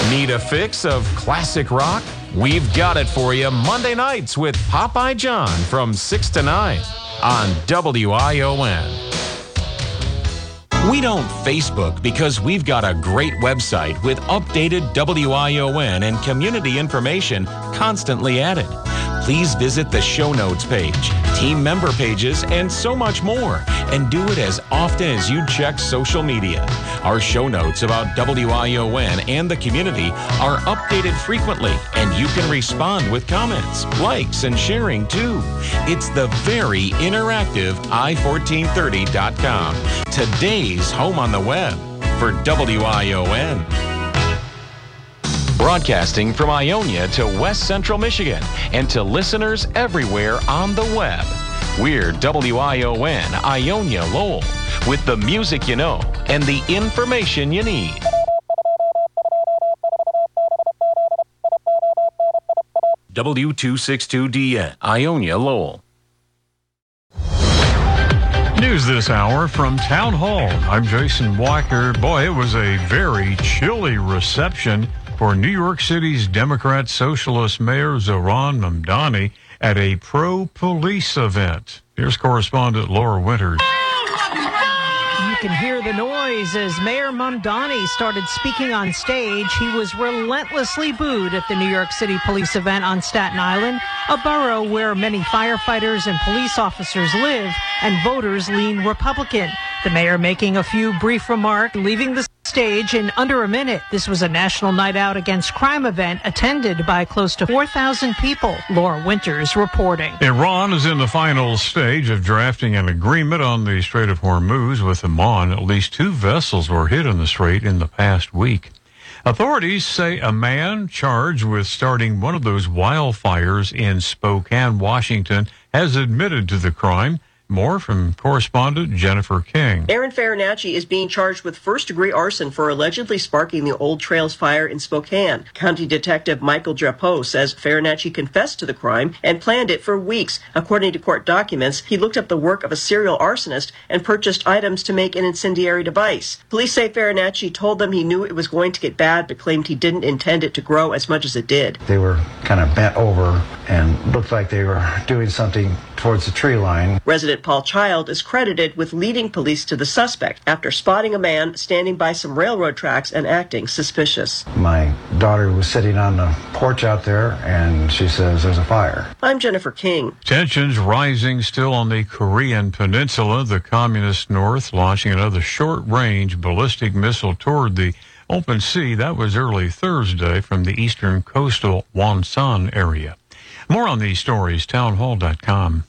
Need a fix of classic rock? We've got it for you Monday nights with Popeye John from 6 to 9 on WION. We don't Facebook because we've got a great website with updated WION and community information constantly added. Please visit the show notes page, team member pages, and so much more. And do it as often as you check social media. Our show notes about WION and the community are updated frequently, and you can respond with comments, likes, and sharing too. It's the very interactive i1430.com, today's home on the web for WION. Broadcasting from Ionia to West Central Michigan and to listeners everywhere on the web. We're WION Ionia Lowell with the music you know and the information you need. W262DN Ionia Lowell. News this hour from Town Hall. I'm Jason Walker. Boy, it was a very chilly reception for New York City's Democrat Socialist Mayor Zohran Mamdani at a pro-police event. Here's correspondent Laura Winters. You can hear the noise as Mayor Mamdani started speaking on stage. He was relentlessly booed at the New York City police event on Staten Island, a borough where many firefighters and police officers live, and voters lean Republican. The mayor making a few brief remarks, leaving the stage in under a minute. This was a National Night Out Against Crime event attended by close to 4,000 people. Laura Winters reporting. Iran is in the final stage of drafting an agreement on the Strait of Hormuz with Oman. At least 2 vessels were hit in the strait in the past week. Authorities say a man charged with starting one of those wildfires in Spokane, Washington, has admitted to the crime. More from correspondent Jennifer King. Aaron Farinacci is being charged with first-degree arson for allegedly sparking the Old Trails fire in Spokane. County Detective Michael Drapeau says Farinacci confessed to the crime and planned it for weeks. According to court documents, he looked up the work of a serial arsonist and purchased items to make an incendiary device. Police say Farinacci told them he knew it was going to get bad, but claimed he didn't intend it to grow as much as it did. They were kind of bent over and looked like they were doing something towards the tree line. Resident Paul Child is credited with leading police to the suspect after spotting a man standing by some railroad tracks and acting suspicious. My daughter was sitting on the porch out there, and she says there's a fire. I'm Jennifer King. Tensions rising still on the Korean Peninsula. The Communist North launching another short-range ballistic missile toward the open sea. That was early Thursday from the eastern coastal Wonsan area. More on these stories, townhall.com.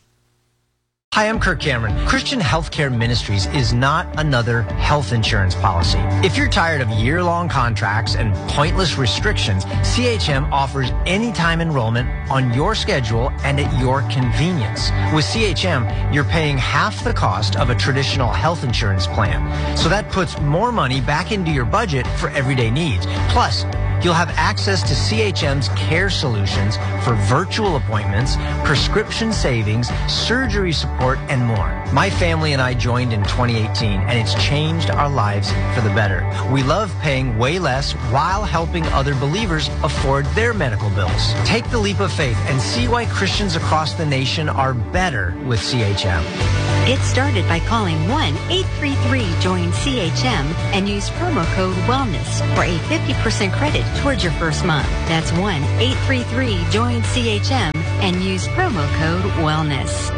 Hi, I'm Kirk Cameron. Christian Healthcare Ministries is not another health insurance policy. If you're tired of year-long contracts and pointless restrictions, CHM offers anytime enrollment on your schedule and at your convenience. With CHM, you're paying half the cost of a traditional health insurance plan. So that puts more money back into your budget for everyday needs. Plus, you'll have access to CHM's care solutions for virtual appointments, prescription savings, surgery support, and more. My family and I joined in 2018, and it's changed our lives for the better. We love paying way less while helping other believers afford their medical bills. Take the leap of faith and see why Christians across the nation are better with CHM. Get started by calling 1-833-JOIN-CHM and use promo code WELLNESS for a 50% credit towards your first month. That's 1-833-JOIN-CHM and use promo code WELLNESS.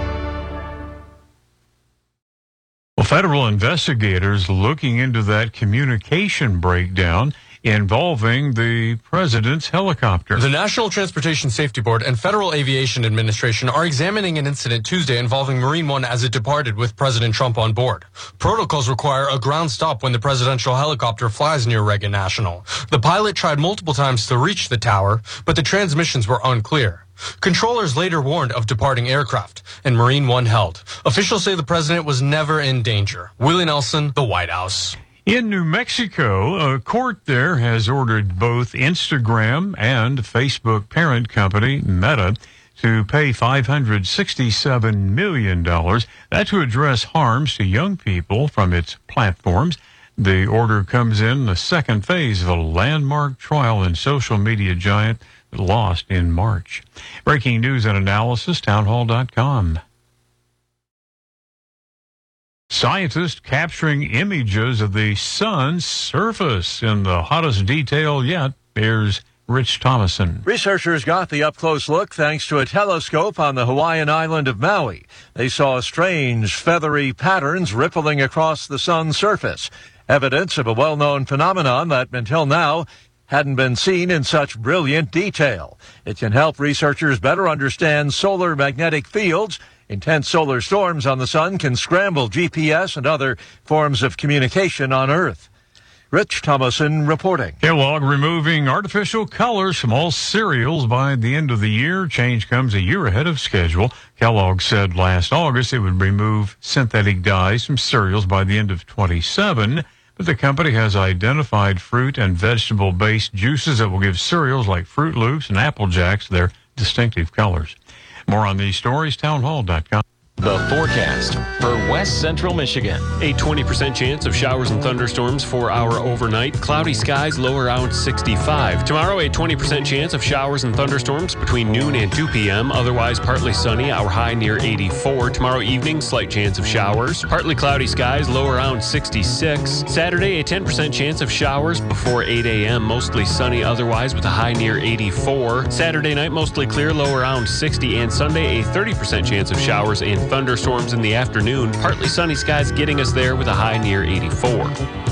Well, federal investigators looking into that communication breakdown involving the president's helicopter. The National Transportation Safety Board and Federal Aviation Administration are examining an incident Tuesday involving Marine One as it departed with President Trump on board. Protocols require a ground stop when the presidential helicopter flies near Reagan National. The pilot tried multiple times to reach the tower, but the transmissions were unclear. Controllers later warned of departing aircraft, and Marine One held. Officials say the president was never in danger. Willie Nelson, the White House. In New Mexico, a court there has ordered both Instagram and Facebook parent company Meta to pay $567 million. That's to address harms to young people from its platforms. The order comes in the second phase of a landmark trial in social media giant that lost in March. Breaking news and analysis, townhall.com. Scientists capturing images of the sun's surface in the hottest detail yet. Here's Rich Thomason. Researchers got the up-close look thanks to a telescope on the Hawaiian island of Maui. They saw strange, feathery patterns rippling across the sun's surface, evidence of a well-known phenomenon that until now hadn't been seen in such brilliant detail. It can help researchers better understand solar magnetic fields. Intense solar storms on the sun can scramble GPS and other forms of communication on Earth. Rich Thomason reporting. Kellogg removing artificial colors from all cereals by the end of the year. Change comes a year ahead of schedule. Kellogg said last August it would remove synthetic dyes from cereals by the end of 2027. But the company has identified fruit and vegetable-based juices that will give cereals like Fruit Loops and Apple Jacks their distinctive colors. More on these stories, townhall.com. The forecast for West Central Michigan. A 20% chance of showers and thunderstorms for our overnight. Cloudy skies, low around 65. Tomorrow, a 20% chance of showers and thunderstorms between noon and 2 p.m. Otherwise, partly sunny, our high near 84. Tomorrow evening, slight chance of showers. Partly cloudy skies, low around 66. Saturday, a 10% chance of showers before 8 a.m. Mostly sunny otherwise with a high near 84. Saturday night, mostly clear, low around 60. And Sunday, a 30% chance of showers and thunderstorms in the afternoon. Partly sunny skies getting us there with a high near 84.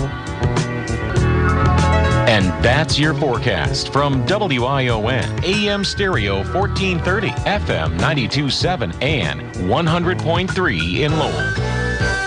And that's your forecast from WION, AM Stereo 1430, FM 92.7, and 100.3 in Lowell.